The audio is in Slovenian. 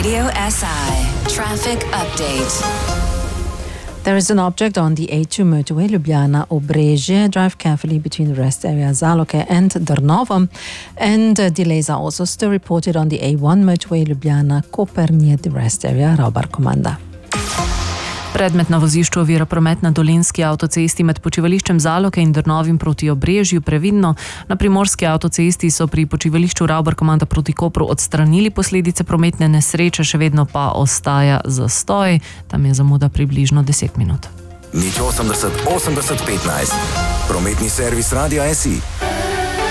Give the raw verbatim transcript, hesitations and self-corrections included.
Radio S I Traffic Update. There is an object on the A two motorway Ljubljana-Obrežje. Drive carefully between the rest area Zaloke and Drnovo. And uh, delays are also still reported on the A one motorway Ljubljana-Koper near the rest area Ravbar-Komanda. Predmet na vozišču ovira promet na Dolenjski avtocesti med počivališčem Zaloke in Drnovim proti Obrežju previdno. Na Primorski avtocesti so pri počivališču Ravbar-Komanda proti Kopru odstranili posledice prometne nesreče, še vedno pa ostaja zastoj. Tam je zamuda približno deset minut. nič osemdeset osemdeset petnajst. Prometni servis Radia S I.